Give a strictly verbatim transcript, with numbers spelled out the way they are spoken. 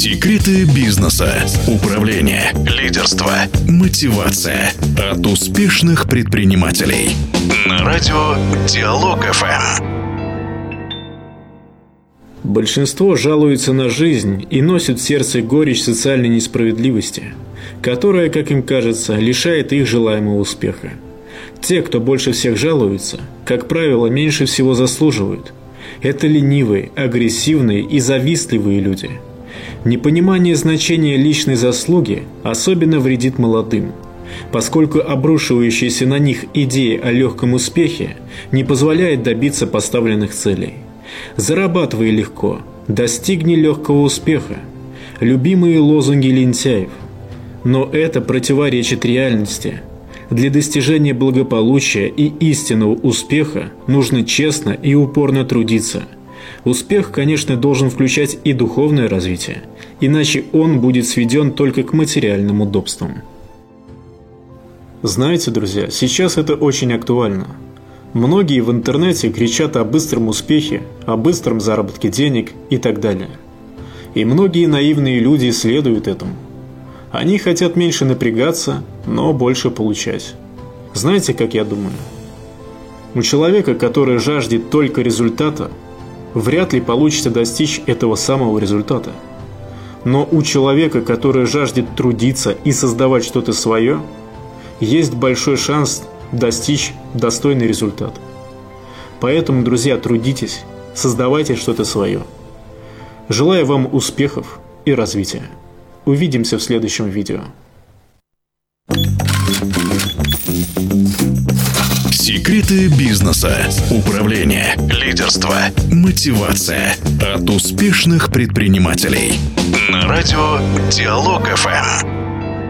Секреты бизнеса, управления, лидерства, мотивация от успешных предпринимателей. На радио Диалог эф эм. Большинство жалуются на жизнь и носят в сердце горечь социальной несправедливости, которая, как им кажется, лишает их желаемого успеха. Те, кто больше всех жалуются, как правило, меньше всего заслуживают. Это ленивые, агрессивные и завистливые люди. Непонимание значения личной заслуги особенно вредит молодым, поскольку обрушивающаяся на них идея о легком успехе не позволяет добиться поставленных целей. Зарабатывай легко, достигни легкого успеха. Любимые лозунги лентяев. Но это противоречит реальности. Для достижения благополучия и истинного успеха нужно честно и упорно трудиться. Успех, конечно, должен включать и духовное развитие, иначе он будет сведен только к материальным удобствам. Знаете, друзья, сейчас это очень актуально. Многие в интернете кричат о быстром успехе, о быстром заработке денег и так далее. И многие наивные люди следуют этому. Они хотят меньше напрягаться, но больше получать. Знаете, как я думаю? У человека, который жаждет только результата, вряд ли получится достичь этого самого результата. Но у человека, который жаждет трудиться и создавать что-то свое, есть большой шанс достичь достойный результат. Поэтому, друзья, трудитесь, создавайте что-то свое. Желаю вам успехов и развития. Увидимся в следующем видео. Секреты бизнеса, управления, лидерства, мотивация от успешных предпринимателей. На радио Диалог эф эм.